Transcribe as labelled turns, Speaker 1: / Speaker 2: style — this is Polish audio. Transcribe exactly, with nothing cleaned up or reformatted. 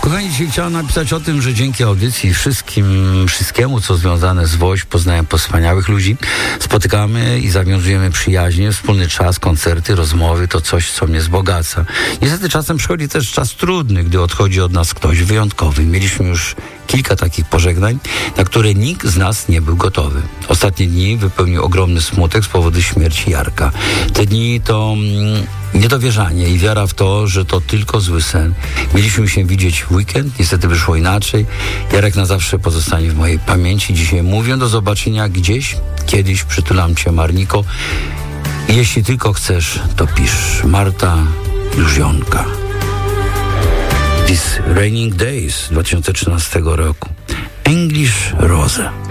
Speaker 1: Kochani, dzisiaj chciałem napisać o tym, że dzięki audycji wszystkim, wszystkiemu, co związane z Woś, poznałem wspaniałych ludzi, spotykamy i zawiązujemy przyjaźnie, wspólny czas, koncerty, rozmowy, to coś, co mnie wzbogaca. Niestety czasem przychodzi też czas trudny, gdy odchodzi od nas ktoś wyjątkowy. Mieliśmy już kilka takich pożegnań, na które nikt z nas nie był gotowy. Ostatnie dni wypełnił ogromny smutek z powodu śmierci Jarka. Te dni to mm, niedowierzanie i wiara w to, że to tylko zły sen. Mieliśmy się widzieć w weekend, niestety wyszło inaczej. Jarek na zawsze pozostanie w mojej pamięci. Dzisiaj mówię do zobaczenia gdzieś, kiedyś przytulam cię, Marniko. I jeśli tylko chcesz, to pisz. Marta Józionka. These Raining Days dwa tysiące trzynastego roku. English Rose.